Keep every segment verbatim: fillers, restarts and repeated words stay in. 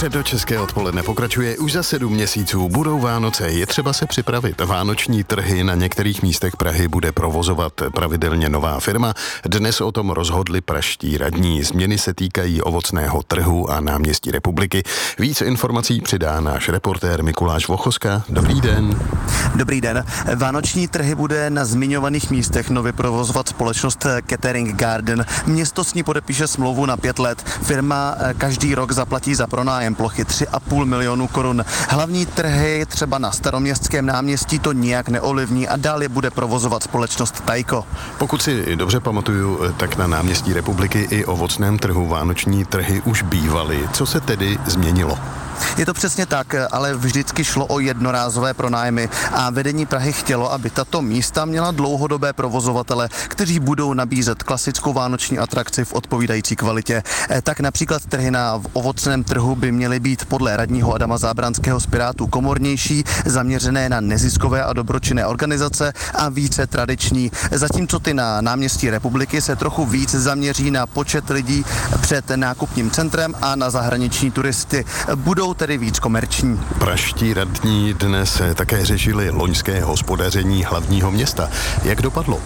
Středočeské odpoledne pokračuje už za sedm měsíců. Budou Vánoce, je třeba se připravit. Vánoční trhy na některých místech Prahy bude provozovat pravidelně nová firma. Dnes o tom rozhodli pražští radní. Změny se týkají ovocného trhu a náměstí Republiky. Víc informací přidá náš reportér Mikuláš Vochoska. Dobrý den. Dobrý den. Vánoční trhy bude na zmiňovaných místech nově provozovat společnost Catering Garden. Město s ní podepíše smlouvu na pět let. Firma každý rok zaplatí za pronájem plochy tři a půl milionu korun. Hlavní trhy třeba na Staroměstském náměstí to nijak neovlivní a dál je bude provozovat společnost Tajko. Pokud si dobře pamatuju, tak na náměstí Republiky i ovocném trhu vánoční trhy už bývaly. Co se tedy změnilo? Je to přesně tak, ale vždycky šlo o jednorázové pronájmy a vedení Prahy chtělo, aby tato místa měla dlouhodobé provozovatele, kteří budou nabízet klasickou vánoční atrakci v odpovídající kvalitě. Tak například trhy na ovocném trhu by měly být podle radního Adama Zábranského z Pirátů komornější, zaměřené na neziskové a dobročinné organizace a více tradiční. Zatímco ty na náměstí Republiky se trochu víc zaměří na počet lidí před nákupním centrem a na zahraniční turisty. Budou tedy víc komerční. Pražští radní dnes také řešili loňské hospodaření hlavního města. Jak dopadlo?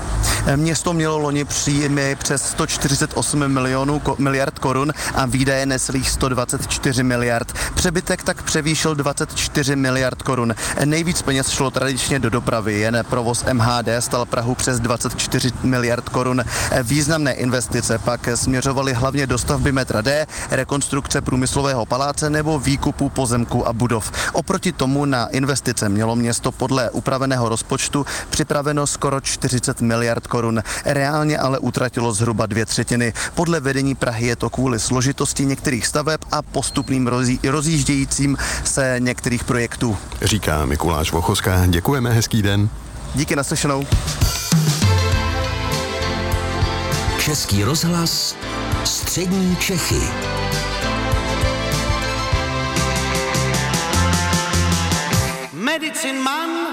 Město mělo loni příjmy přes sto čtyřicet osm milionů ko- miliard korun a výdaje necelých sto dvacet čtyři miliard. Přebytek tak převýšil dvacet čtyři miliard korun. Nejvíc peněz šlo tradičně do dopravy, jen provoz M H D stal Prahu přes dvacet čtyři miliard korun. Významné investice pak směřovaly hlavně do stavby metra D, rekonstrukce průmyslového paláce nebo výkupu pozemků a budov. Oproti tomu na investice mělo město podle upraveného rozpočtu připraveno skoro čtyřicet miliard korun. Reálně ale utratilo zhruba dvě třetiny. Podle vedení Prahy je to kvůli složitosti některých staveb a postupným rozjí, rozjíždějícím se některých projektů. Říká Mikuláš Vochoska. Děkujeme, hezký den. Díky, naslyšenou. Český rozhlas, střední Čechy. Medicine Man